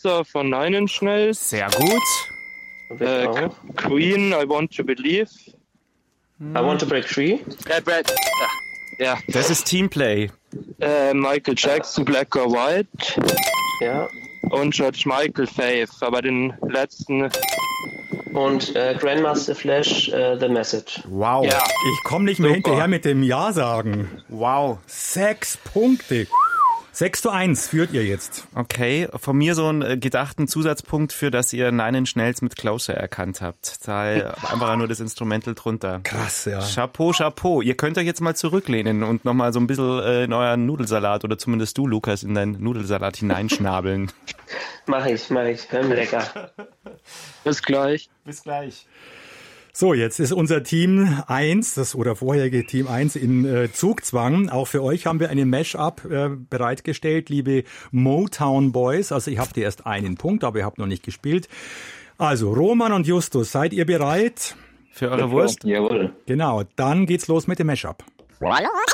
Monster von Nine Inch Nails. Sehr gut. Queen, I Want to Believe. I Want to Break Free. Brad. Ja. Das ist Teamplay. Michael Jackson, Black or White. Ja. Und George Michael, Faith. Aber den letzten... Und Grandmaster Flash, The Message. Wow. Ja. Ich komme nicht mehr hinterher mit dem Ja sagen. Wow. 6 Punkte. 6:1 führt ihr jetzt. Okay, von mir so einen gedachten Zusatzpunkt für, dass ihr Nine Inch Nails mit Closer erkannt habt. Da einfach nur das Instrumental drunter. Krass, ja. Chapeau, Chapeau. Ihr könnt euch jetzt mal zurücklehnen und nochmal so ein bisschen in euren Nudelsalat oder zumindest du, Lukas, in deinen Nudelsalat hineinschnabeln. Mach ich. Lecker. Bis gleich. Bis gleich. So, jetzt ist unser Team 1, oder vorherige Team 1 in Zugzwang. Auch für euch haben wir einen Mash-up bereitgestellt, liebe Motown Boys. Also ich habt erst einen Punkt, aber ihr habt noch nicht gespielt. Also Roman und Justus, seid ihr bereit? Für eure Wurst? Jawohl. Genau, dann geht's los mit dem Mash-up.